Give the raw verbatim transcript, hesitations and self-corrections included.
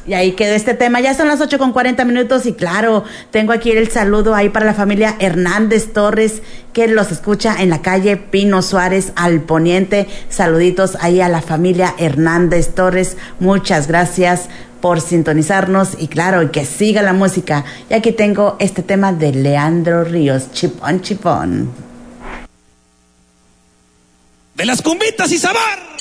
Y ahí quedó este tema. Ya son las ocho con cuarenta minutos y claro, tengo aquí el saludo ahí para la familia Hernández Torres, que los escucha en la calle Pino Suárez al poniente. Saluditos ahí a la familia Hernández Torres. Muchas gracias por sintonizarnos y claro, y que siga la música. Y aquí tengo este tema de Leandro Ríos, Chipón Chipón. De las cumbitas y sabar.